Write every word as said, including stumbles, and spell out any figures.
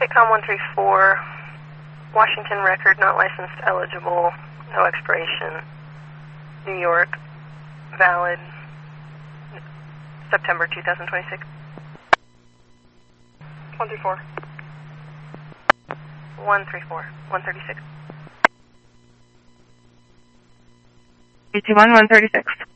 Sitcom one three four, Washington record, not licensed, eligible, no expiration, New York, valid, September two thousand twenty-six. one three four. one three four, one thirty-six. three two one, one thirty-six.